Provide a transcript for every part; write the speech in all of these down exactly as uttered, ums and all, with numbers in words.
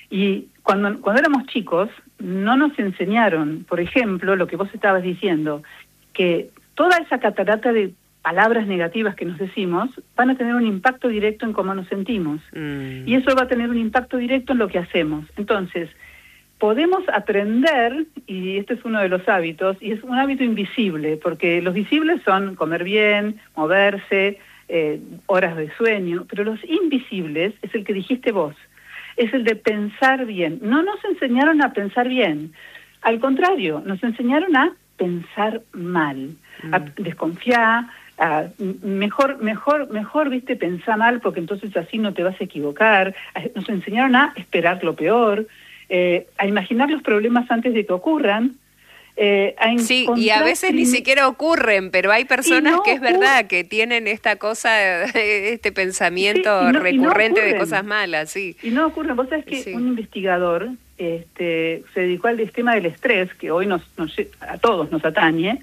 Y cuando, cuando éramos chicos, no nos enseñaron, por ejemplo, lo que vos estabas diciendo, que toda esa catarata de palabras negativas que nos decimos van a tener un impacto directo en cómo nos sentimos. Mm. Y eso va a tener un impacto directo en lo que hacemos. Entonces, podemos aprender, y este es uno de los hábitos, y es un hábito invisible, porque los visibles son comer bien, moverse, eh, horas de sueño, pero los invisibles es el que dijiste vos, es el de pensar bien. No nos enseñaron a pensar bien, al contrario, nos enseñaron a pensar mal, mm. a desconfiar, a mejor, mejor, mejor, viste, pensar mal, porque entonces así no te vas a equivocar. Nos enseñaron a esperar lo peor, eh, a imaginar los problemas antes de que ocurran. Eh, a sí, y a veces ni siquiera ocurren, pero hay personas no que es verdad que tienen esta cosa, este pensamiento sí, no, recurrente no de cosas malas, sí. Y no ocurren. Vos sabés que sí. un investigador este, se dedicó al tema del estrés, que hoy nos, nos a todos nos atañe,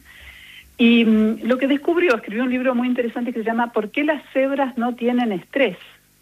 y um, lo que descubrió, escribió un libro muy interesante que se llama ¿Por qué las cebras no tienen estrés?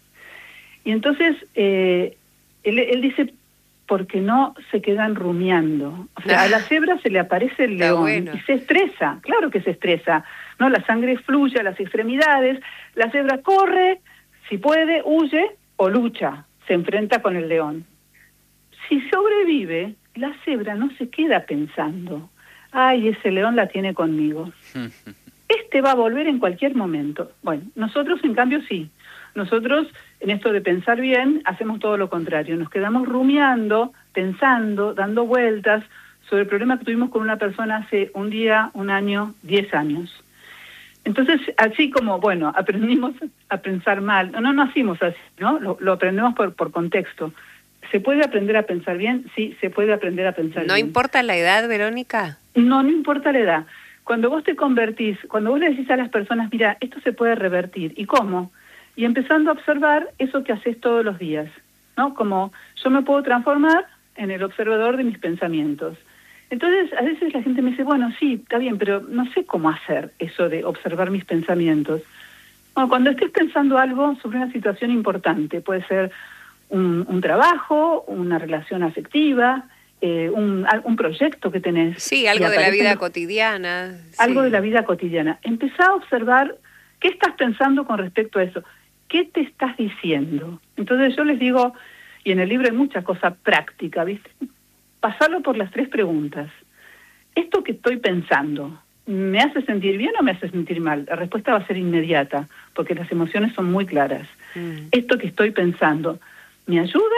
Y entonces eh, él, él dice, porque no se quedan rumiando. O sea, a la cebra se le aparece el león bueno. y se estresa, claro que se estresa, ¿no? La sangre fluye a las extremidades, la cebra corre, si puede, huye o lucha, se enfrenta con el león. Si sobrevive, la cebra no se queda pensando, ay, ese león la tiene conmigo. Este va a volver en cualquier momento. Bueno, nosotros en cambio sí. Nosotros, en esto de pensar bien, hacemos todo lo contrario. Nos quedamos rumiando, pensando, dando vueltas sobre el problema que tuvimos con una persona hace un día, un año, diez años. Entonces, así como, bueno, aprendimos a pensar mal, no, no nacimos así, ¿no? Lo, lo aprendemos por, por contexto. ¿Se puede aprender a pensar bien? Sí, se puede aprender a pensar ¿No bien. ¿No importa la edad, Verónica? No, no importa la edad. Cuando vos te convertís, cuando vos le decís a las personas, mira, esto se puede revertir. ¿Y cómo? Y empezando a observar eso que haces todos los días, ¿no? Como yo me puedo transformar en el observador de mis pensamientos. Entonces, a veces la gente me dice, bueno, sí, está bien, pero no sé cómo hacer eso de observar mis pensamientos. Bueno, cuando estés pensando algo sobre una situación importante, puede ser un, un trabajo, una relación afectiva, eh, un, un proyecto que tenés. Sí, algo de la vida cotidiana. Algo sí. de la vida cotidiana. Empezá a observar qué estás pensando con respecto a eso. ¿Qué te estás diciendo? Entonces yo les digo, y en el libro hay mucha cosa práctica, ¿viste? Pasarlo por las tres preguntas. ¿Esto que estoy pensando me hace sentir bien o me hace sentir mal? La respuesta va a ser inmediata, porque las emociones son muy claras. Mm. ¿Esto que estoy pensando me ayuda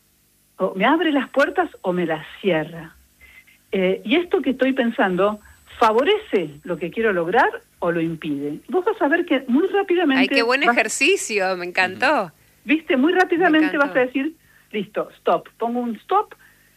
o me abre las puertas o me las cierra? Eh, y esto que estoy pensando, ¿favorece lo que quiero lograr o lo impide? Vos vas a ver que muy rápidamente... ¡Ay, qué buen vas, ejercicio! Me encantó. ¿Viste? Muy rápidamente vas a decir, listo, stop. Pongo un stop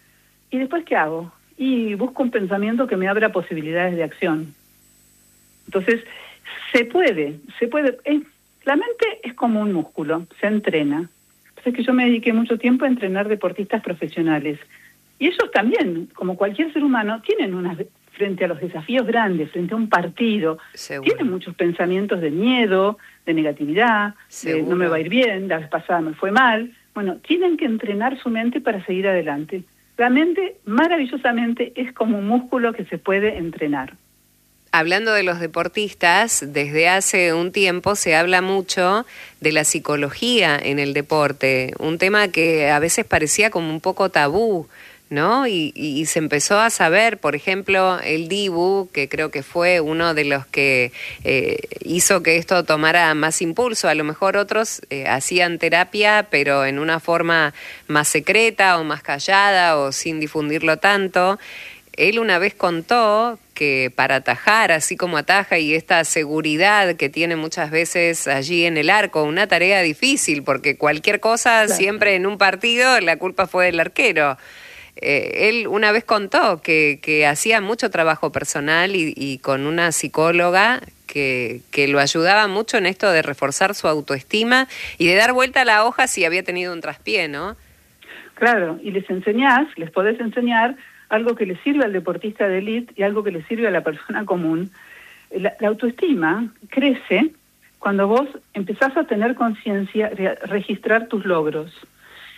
y después ¿qué hago? Y busco un pensamiento que me abra posibilidades de acción. Entonces, se puede, se puede. Eh, la mente es como un músculo, se entrena. Es que yo me dediqué mucho tiempo a entrenar deportistas profesionales. Y ellos también, como cualquier ser humano, tienen unas... frente a los desafíos grandes, frente a un partido, Seguro. Tienen muchos pensamientos de miedo, de negatividad, de no me va a ir bien, la vez pasada me fue mal. Bueno, tienen que entrenar su mente para seguir adelante. La mente, maravillosamente, es como un músculo que se puede entrenar. Hablando de los deportistas, desde hace un tiempo se habla mucho de la psicología en el deporte, un tema que a veces parecía como un poco tabú, ¿no? Y, y, y se empezó a saber, por ejemplo, el Dibu, que creo que fue uno de los que eh, hizo que esto tomara más impulso. A lo mejor otros eh, hacían terapia, pero en una forma más secreta o más callada o sin difundirlo tanto. Él una vez contó que para atajar, así como ataja, y esta seguridad que tiene muchas veces allí en el arco, una tarea difícil, porque cualquier cosa, claro, siempre en un partido, la culpa fue del arquero. Eh, él una vez contó que, que hacía mucho trabajo personal y, y con una psicóloga que, que lo ayudaba mucho en esto de reforzar su autoestima y de dar vuelta a la hoja si había tenido un traspié, ¿no? Claro, y les enseñás, les podés enseñar algo que le sirve al deportista de élite y algo que le sirve a la persona común. La, la autoestima crece cuando vos empezás a tener conciencia, re, registrar tus logros.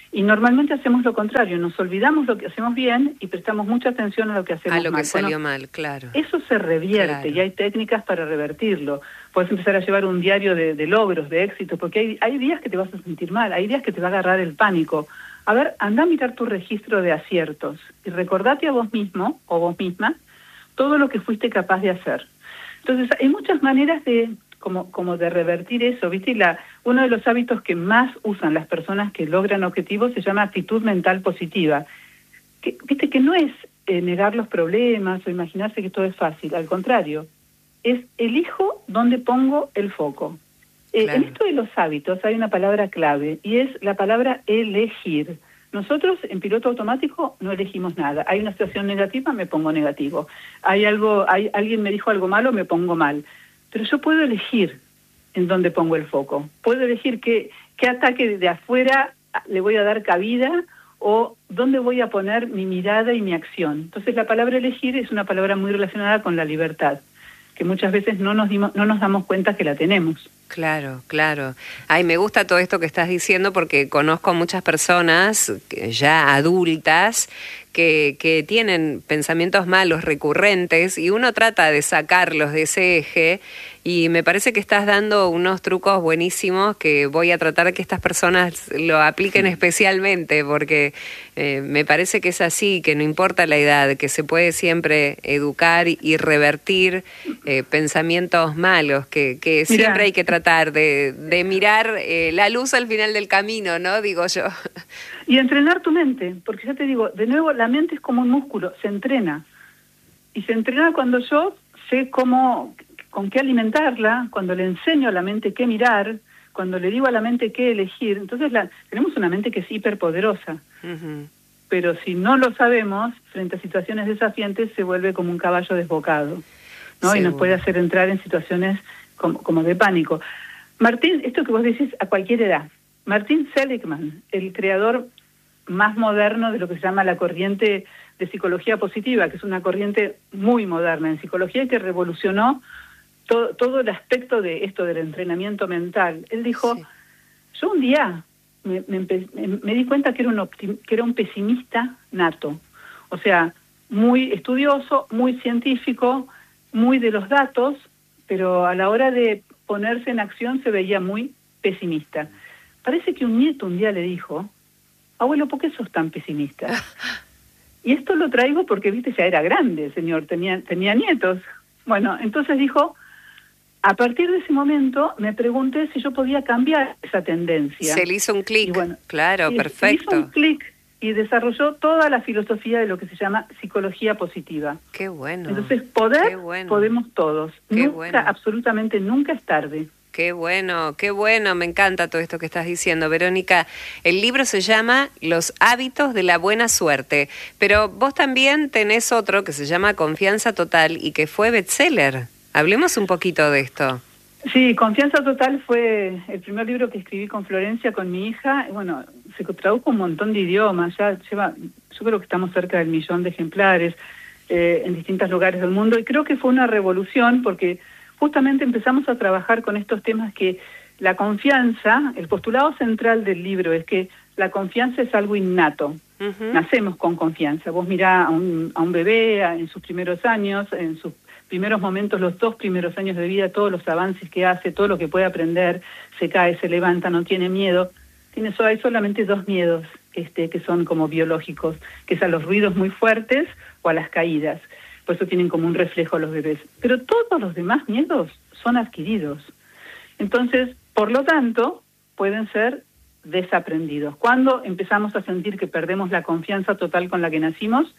Y normalmente hacemos lo contrario, nos olvidamos lo que hacemos bien y prestamos mucha atención a lo que hacemos mal. A lo mal. que salió bueno, mal, claro. Eso se revierte claro. Y hay técnicas para revertirlo. Puedes empezar a llevar un diario de, de logros, de éxitos, porque hay, hay días que te vas a sentir mal, hay días que te va a agarrar el pánico. A ver, anda a mirar tu registro de aciertos y recordate a vos mismo o vos misma todo lo que fuiste capaz de hacer. Entonces, hay muchas maneras de como, como de revertir eso, ¿viste? Y la, uno de los hábitos que más usan las personas que logran objetivos se llama actitud mental positiva. Que, ¿viste? Que no es eh, negar los problemas o imaginarse que todo es fácil, al contrario, es elijo dónde pongo el foco. Eh, claro. En esto de los hábitos hay una palabra clave y es la palabra elegir. Nosotros en piloto automático no elegimos nada. Hay una situación negativa, me pongo negativo. Hay algo, hay alguien me dijo algo malo, me pongo mal. Pero yo puedo elegir en dónde pongo el foco. Puedo elegir qué, qué ataque de afuera le voy a dar cabida o dónde voy a poner mi mirada y mi acción. Entonces la palabra elegir es una palabra muy relacionada con la libertad, que muchas veces no nos dimos, no nos damos cuenta que la tenemos. Claro, claro. Ay, me gusta todo esto que estás diciendo porque conozco muchas personas ya adultas que, que tienen pensamientos malos recurrentes y uno trata de sacarlos de ese eje y me parece que estás dando unos trucos buenísimos que voy a tratar que estas personas lo apliquen especialmente porque eh, me parece que es así, que no importa la edad, que se puede siempre educar y revertir eh, pensamientos malos, que, que siempre Mirá. hay que tratar de, de mirar eh, la luz al final del camino, ¿no? Digo yo. Y entrenar tu mente, porque ya te digo, de nuevo, la mente es como un músculo, se entrena. Y se entrena cuando yo sé cómo, con qué alimentarla, cuando le enseño a la mente qué mirar, cuando le digo a la mente qué elegir. Entonces la, tenemos una mente que es hiperpoderosa. Uh-huh. Pero si no lo sabemos, frente a situaciones desafiantes, se vuelve como un caballo desbocado, ¿no? Y nos puede hacer entrar en situaciones como, como de pánico. Martín, esto que vos decís a cualquier edad. Martin Seligman, el creador más moderno de lo que se llama la corriente de psicología positiva, que es una corriente muy moderna en psicología y que revolucionó todo, todo el aspecto de esto del entrenamiento mental. Él dijo, sí. yo un día me, me, me, me di cuenta que era, un optim, que era un pesimista nato, o sea, muy estudioso, muy científico, muy de los datos, pero a la hora de ponerse en acción se veía muy pesimista. Parece que un nieto un día le dijo, abuelo, ¿por qué sos tan pesimista? Y esto lo traigo porque, viste, ya era grande, señor, tenía, tenía nietos. Bueno, entonces dijo, a partir de ese momento me pregunté si yo podía cambiar esa tendencia. Se le hizo un clic, bueno, claro, y perfecto. Se hizo un clic y desarrolló toda la filosofía de lo que se llama psicología positiva. Qué bueno. Entonces, poder, bueno. podemos todos. Qué nunca, bueno. absolutamente nunca es tarde. Qué bueno, qué bueno, me encanta todo esto que estás diciendo, Verónica. El libro se llama Los hábitos de la buena suerte, pero vos también tenés otro que se llama Confianza Total y que fue bestseller. Hablemos un poquito de esto. Sí, Confianza Total fue el primer libro que escribí con Florencia, con mi hija. Bueno, se tradujo un montón de idiomas, ya lleva, yo creo que estamos cerca del millón de ejemplares eh, en distintos lugares del mundo y creo que fue una revolución porque justamente empezamos a trabajar con estos temas que la confianza, el postulado central del libro es que la confianza es algo innato. Uh-huh. Nacemos con confianza. Vos mirá a un, a un bebé a, en sus primeros años, en sus primeros momentos, los dos primeros años de vida, todos los avances que hace, todo lo que puede aprender, se cae, se levanta, no tiene miedo. Tiene, hay solamente dos miedos este, que son como biológicos, que es a los ruidos muy fuertes o a las caídas. Por eso tienen como un reflejo los bebés. Pero todos los demás miedos son adquiridos. Entonces, por lo tanto, pueden ser desaprendidos. Cuando empezamos a sentir que perdemos la confianza total con la que nacimos,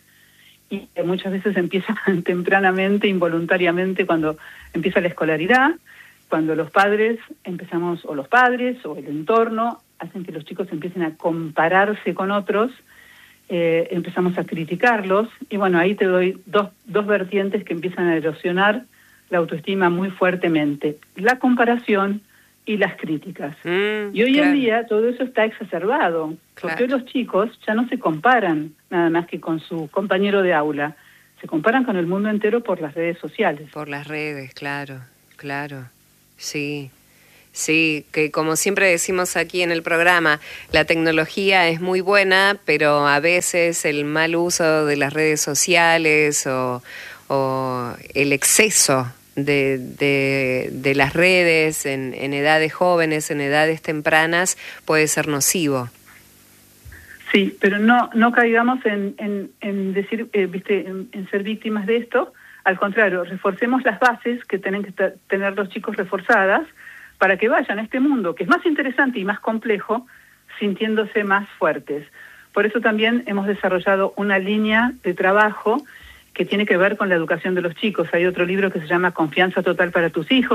y que muchas veces empieza tempranamente, involuntariamente, cuando empieza la escolaridad, cuando los padres empezamos, o los padres, o el entorno, hacen que los chicos empiecen a compararse con otros, Eh, empezamos a criticarlos y bueno, ahí te doy dos, dos vertientes que empiezan a erosionar la autoestima muy fuertemente, la comparación y las críticas. Mm, y hoy claro. en día todo eso está exacerbado, claro. porque hoy los chicos ya no se comparan nada más que con su compañero de aula, se comparan con el mundo entero por las redes sociales. Por las redes, claro, claro, sí. Sí, que como siempre decimos aquí en el programa, la tecnología es muy buena, pero a veces el mal uso de las redes sociales o, o el exceso de, de, de las redes en, en edades jóvenes, en edades tempranas, puede ser nocivo. Sí, pero no no caigamos en, en, en decir, eh, viste, en, en ser víctimas de esto. Al contrario, reforcemos las bases que tienen que tener los chicos reforzadas para que vayan a este mundo, que es más interesante y más complejo, sintiéndose más fuertes. Por eso también hemos desarrollado una línea de trabajo que tiene que ver con la educación de los chicos. Hay otro libro que se llama Confianza Total para tus hijos,